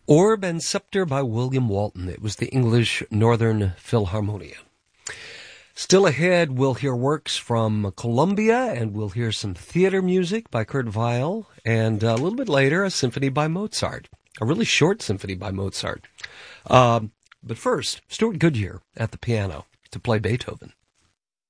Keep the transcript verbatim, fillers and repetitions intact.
Orb and Scepter by William Walton. It was the English Northern Philharmonia. Still ahead, we'll hear works from Columbia, and we'll hear some theater music by Kurt Weill, and a little bit later, a symphony by Mozart. A really short symphony by Mozart. Um, but first, Stuart Goodyear at the piano to play Beethoven.